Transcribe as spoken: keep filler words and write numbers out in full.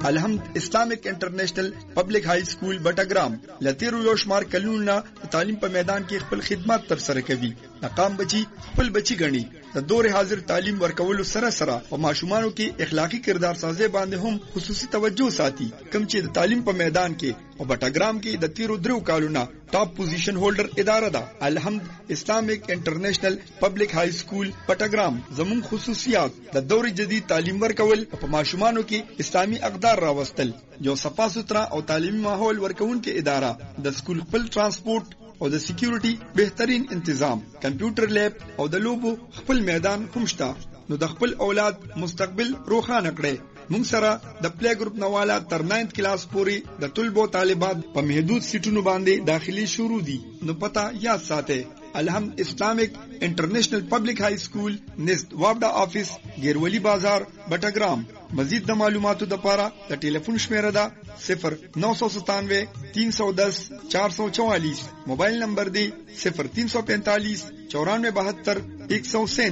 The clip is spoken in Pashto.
الحمد اسلامیک انټرنیشنل پبلک های سکول بټګرام لتیرو یو شمار کلونه تعلیم په میدان کې خپل خدمات تر سره کوي. ناکام بچي خپل بچي غني د دور حاضر تعلیم ورکولو سره سره په ماشومانو کې اخلاقی کردار سازي باندې هم خصوصي توجه ساتي. کوم چې د تعلیم په میدان کې په بټګرام کې د تیرو درو کالونه ټاپ پوزیشن هولډر اداره ده. الحمد اسلامیک انټرنیشنل پبلک های سکول بټګرام زمون خصوصیات د دور جدید تعلیم ورکول په ماشومانو کې اسلامي اقدار راوستل، یو صفا سترا او تعلیمي ماحول ورکوونکې اداره، د سکول خپل ترانسپورت او د سکیورټي بهترین تنظیم، کمپیوټر لیب او د لوبو خپل میدان هم شته. نو د خپل اولاد مستقبل روښانه کړئ. موږ سره د پلی ګروپ نواله تر ناینث کلاس پورې د طلبو طالبات په محدود سیټونو باندې داخلي شروع دي. نو پته یاد ساتئ، الحمد اسلامیک انټرنیشنل پبلک های سکول نست وابډا آفیس ګیرولی بازار بټګرام. مزید د معلوماتو لپاره د ټلیفون شمیره ده صفر نو سو ستانوے تین سو دس چار سو چوالیس. موبایل نمبر دی صفر تین سو پینتالیس چورانوے بہتر ایک سو سینتیس.